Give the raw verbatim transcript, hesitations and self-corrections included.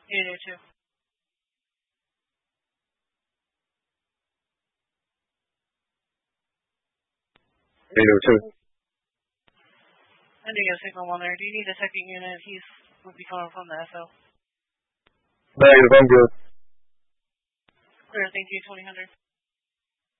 eight eight two. eight oh two. I think I signal one there. Do you need a second unit? He's would be coming from the S L. Negative, I'm good. Clear, thank you, twenty hundred.